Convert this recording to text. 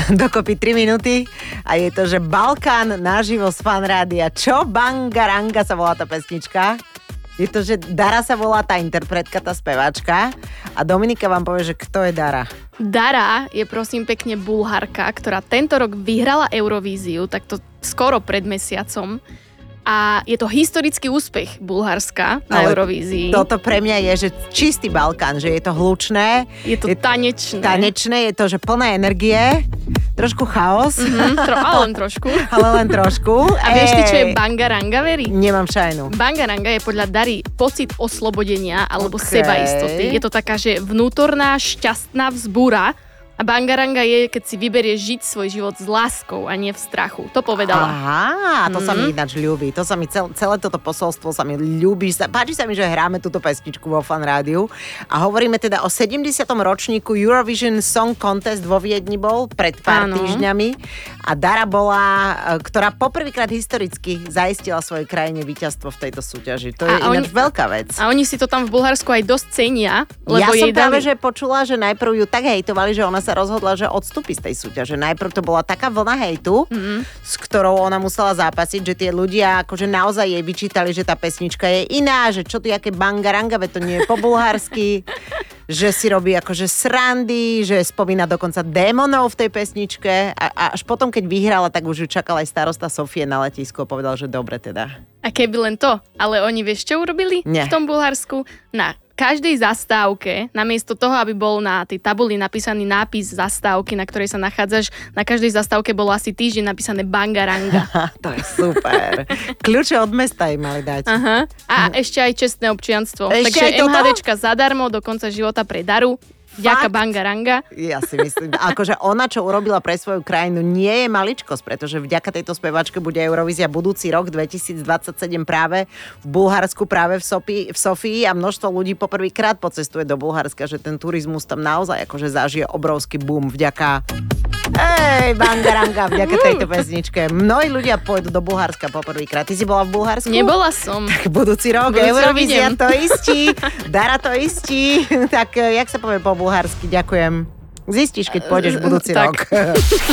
dokopy 3 minúty a je to, že Balkán naživo z Fanrádia. Čo Bangaranga sa volá tá pesnička? Je to, že Dara sa volá tá interpretka, tá speváčka a Dominika vám povie, že kto je Dara. Dara je prosím pekne Bulharka, ktorá tento rok vyhrala Eurovíziu, takto skoro pred mesiacom. A je to historický úspech Bulharska na Eurovízii. Toto pre mňa je, že čistý Balkán, že je to hlučné. Je to tanečné. Tanečné, je to, že plné energie, trošku chaos. Ale len trošku. Ale len trošku. A vieš ty, čo je Bangaranga, Veri? Nemám šajnu. Bangaranga je podľa Dary pocit oslobodenia alebo sebaistoty. Je to taká, že vnútorná, šťastná vzbúra. A Bangaranga je, keď si vyberieš žiť svoj život s láskou a nie v strachu. To povedala. Aha, to sa mi ináč ľúbi. To sa mi celé toto posolstvo sa mi ľúbi. Páči sa mi, že hráme túto pesničku vo Fan Rádiu. A hovoríme teda o 70. ročníku Eurovision Song Contest vo Viedni bol pred pár týždňami. A Dara bola, ktorá poprvýkrát historicky zaistila svojej krajine víťazstvo v tejto súťaži. To je ináč veľká vec. A oni si to tam v Bulharsku aj dosť cenia. Lebo ja som práve, že počula, že najprv ju tak hejtovali, že ona sa rozhodla, že odstúpi z tej súťaže. Najprv to bola taká vlna hejtu, s ktorou ona musela zápasiť, že tie ľudia akože naozaj jej vyčítali, že tá pesnička je iná, že čo tu jaké Bangaranga, veď to nie je po bulharsky, že si robí akože srandy, že spomína dokonca démonov v tej pesničke a až potom, keď vyhrala, tak už ju čakal aj starosta Sofie na letisku a povedal, že dobre teda. A keby len to, ale oni vieš, čo urobili v tom Bulharsku? Na každej zastávke, namiesto toho, aby bol na tej tabuli napísaný nápis zastávky, na ktorej sa nachádzaš, na každej zastávke bolo asi týždeň napísané Bangaranga. To je super. Kľúče od mesta im mali dať. Aha. A ešte aj čestné občianstvo. Takže MHDčka zadarmo do konca života pre Daru. Vďaka Bangaranga. Ja si myslím, akože ona, čo urobila pre svoju krajinu, nie je maličkosť, pretože vďaka tejto speváčke bude Eurovízia budúci rok 2027 práve v Bulharsku, práve v Sofii a množstvo ľudí poprvýkrát pocestuje do Bulharska, že ten turizmus tam naozaj akože zažije obrovský boom vďaka Bangaranga, vďaka tejto pesničke. Mnohí ľudia pôjdu do Bulharska poprvýkrát. Ty si bola v Bulharsku? Nebola som. Tak budúci rok Eurovízia to istí, Dara to istí. Tak jak sa povie po bulharsky? Ďakujem. Zistíš, keď pôjdeš budúci rok.